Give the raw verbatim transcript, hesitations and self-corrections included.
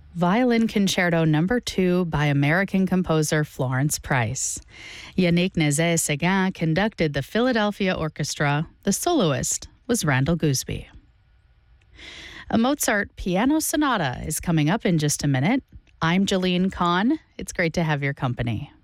Violin Concerto Number two by American composer Florence Price. Yannick Nézet-Séguin conducted the Philadelphia Orchestra. The soloist was Randall Gooseby. A Mozart piano sonata is coming up in just a minute. I'm Jeline Kahn. It's great to have your company.